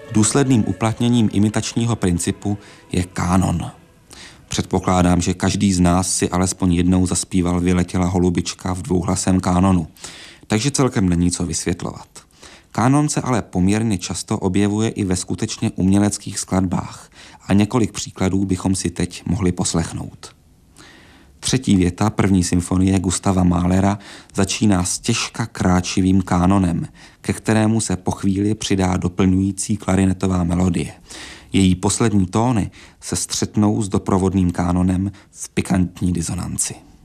Důsledným uplatněním imitačního principu je kánon. Předpokládám, že každý z nás si alespoň jednou zaspíval Vyletěla holubička v dvouhlasém kánonu, takže celkem není co vysvětlovat. Kánon se ale poměrně často objevuje i ve skutečně uměleckých skladbách a několik příkladů bychom si teď mohli poslechnout. Třetí věta první symfonie Gustava Mahlera začíná s těžka kráčivým kánonem, ke kterému se po chvíli přidá doplňující klarinetová melodie. Její poslední tóny se střetnou s doprovodným kánonem v pikantní disonanci.